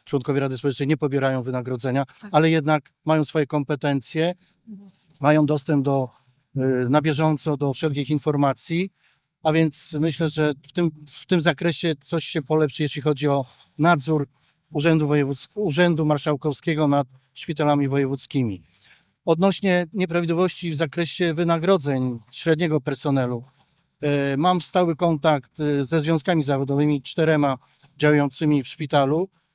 członkowie Rady Społecznej nie pobierają wynagrodzenia, ale jednak mają swoje kompetencje, mają dostęp na bieżąco do wszelkich informacji, a więc myślę, że w tym zakresie coś się polepszy, jeśli chodzi o nadzór Urzędu Marszałkowskiego nad szpitalami wojewódzkimi. Odnośnie nieprawidłowości w zakresie wynagrodzeń średniego personelu, mam stały kontakt ze związkami zawodowymi, 4 działającymi w szpitalu